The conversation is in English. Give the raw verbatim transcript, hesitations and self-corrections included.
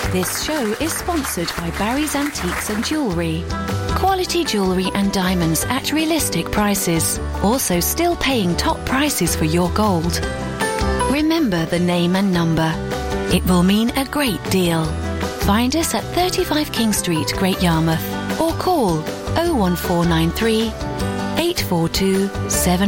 This show is sponsored by Barry's Antiques and Jewellery. Quality jewellery and diamonds at realistic prices. Also still paying top prices for your gold. Remember the name and number. It will mean a great deal. Find us at thirty-five King Street, Great Yarmouth, or call oh one four nine three, eight four two, seven